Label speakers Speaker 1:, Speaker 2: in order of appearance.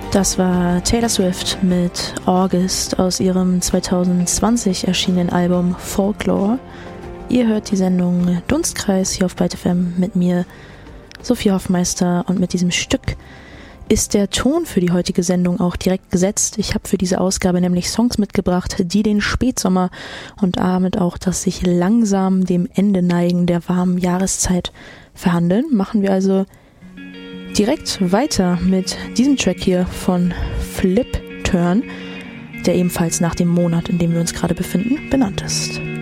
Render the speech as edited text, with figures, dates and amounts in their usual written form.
Speaker 1: Das war Taylor Swift mit August aus ihrem 2020 erschienenen Album Folklore. Ihr hört die Sendung Dunstkreis hier auf Byte FM mit mir, Sophie Hoffmeister, und mit diesem Stück ist der Ton für die heutige Sendung auch direkt gesetzt. Ich habe für diese Ausgabe nämlich Songs mitgebracht, die den Spätsommer und damit auch das sich langsam dem Ende neigen der warmen Jahreszeit verhandeln. Machen wir also direkt weiter mit diesem Track hier von Flip Turn, der ebenfalls nach dem Monat, in dem wir uns gerade befinden, benannt ist.